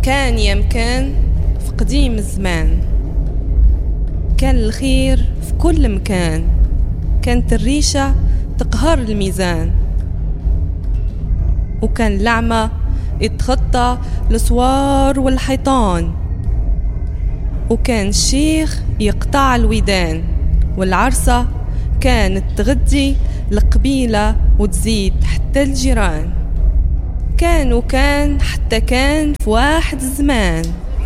كان يمكن في قديم الزمان، كان الخير في كل مكان، كانت الريشة تقهر الميزان، وكان الأعمى يتخطى الأسوار والحيطان، وكان الشيخ يقطع الودان، والعرسة كانت تغدي القبيلة وتزيد حتى الجيران. كان حتى كان في واحد الزمان.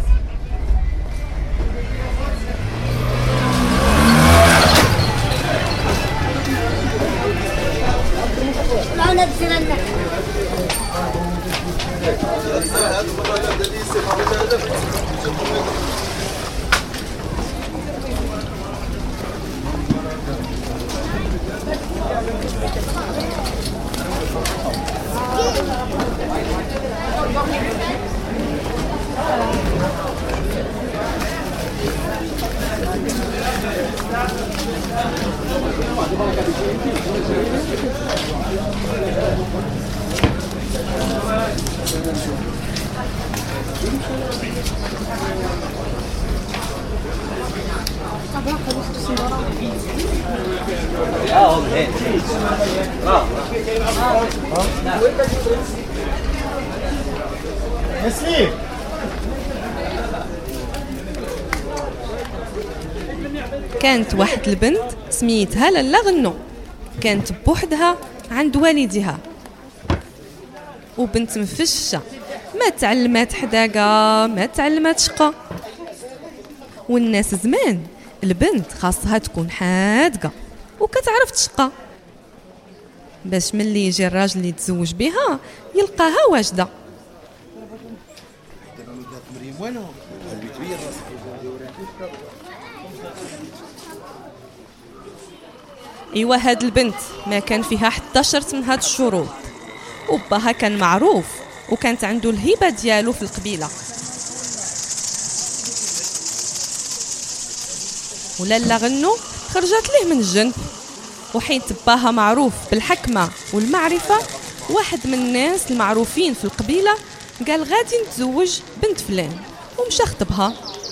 كانت واحد البنت سميتها لالا غنو، كانت بوحدها عند والدها، وبنت مفشة، ما تعلمات حداقة، ما تعلمات شقة. والناس زمان البنت خاصها تكون حادقة وكتعرف تشقى، باش ملي يجي الراجل اللي يتزوج بها يلقاها واجدة. ايوا هاد البنت ما كان فيها حتى شرط من هاد الشروط، وباها كان معروف وكانت عنده الهبة ديالو في القبيلة. ولالا غنو خرجت ليه من الجنب، وحين باها معروف بالحكمة والمعرفة، واحد من الناس المعروفين في القبيلة قال غادي نتزوج بنت فلان، ومشى خطبها.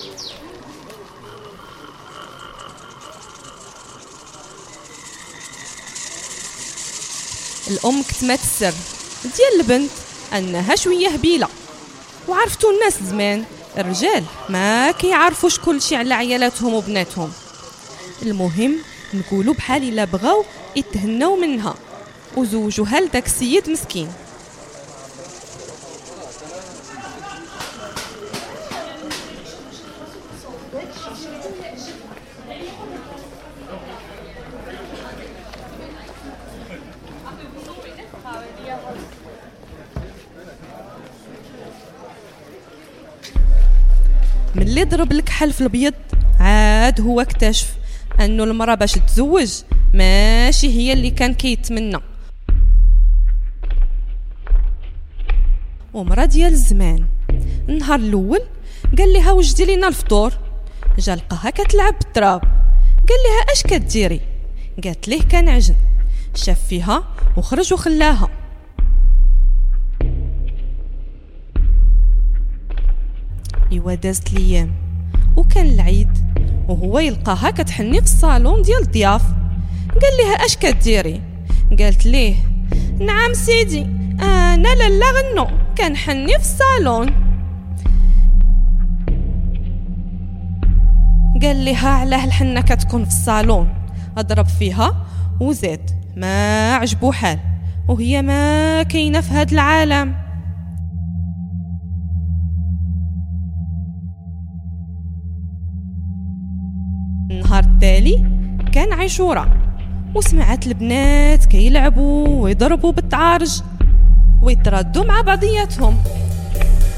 الأم كتمات السر ديال البنت أنها شوية هبيلة، وعرفتوا الناس زمان الرجال ما كيعرفوش كل شيء على عيالاتهم وبناتهم. المهم نقولوا بحال إلا بغاو يتهنوا منها وزوجوها لداك السيد مسكين. ملي ضرب الكحل في الابيض عاد هو اكتشف انه المرأة باش تتزوج ماشي هي اللي كان كيتمنى. ومرأة ديال الزمان النهار الاول قال لها وجدي لينا الفطور، جا لقاها كتلعب بالتراب، قال لها اش كديري؟ قالت ليه كنعجن. شاف فيها وخرج وخلاها. ايوا دازت الايام وكان العيد، وهو يلقاها كتحني في الصالون ديال الضياف. قال لها اش كديري؟ قالت ليه نعم سيدي انا لالا غنو كنحني في الصالون. قال لها علاه الحنه كتكون في الصالون؟ اضرب فيها وزاد ما عجبو حال، وهي ما كاينه في هذا العالم. النهار التالي كان عاشوراء، وسمعت البنات كيلعبوا ويضربوا بالتعارج ويتردوا مع بعضياتهم.